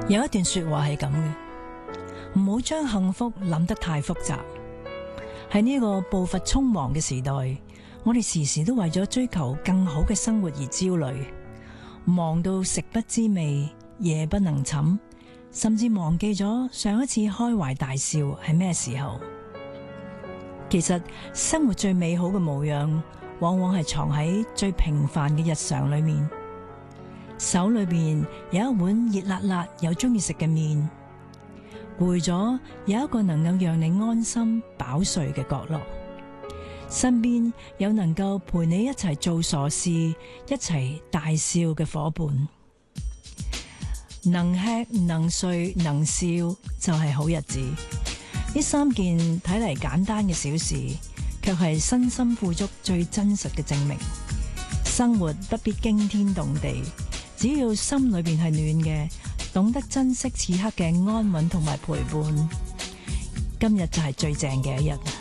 有一段說話係咁嘅，唔好將幸福諗得太複雜。喺呢個步伐匆忙嘅時代，我哋時時都為咗追求更好嘅生活而焦慮，忙到食不知味，夜不能寢，甚至忘記咗上一次開懷大笑係咩時候。其實生活最美好嘅模樣，往往係藏喺最平凡嘅日常裏面。手裏邊有一碗熱辣辣又中意食嘅麵，攰咗有一個能夠讓你安心飽睡嘅角落，身邊有能夠陪你一齊做傻事、一齊大笑嘅夥伴，能吃能睡能笑就係好日子。呢三件睇嚟簡單嘅小事，卻係身心富足最真實嘅證明。生活不必驚天動地，只要心裏邊係暖嘅，懂得珍惜此刻嘅安穩同埋陪伴，今日就係最正嘅一日。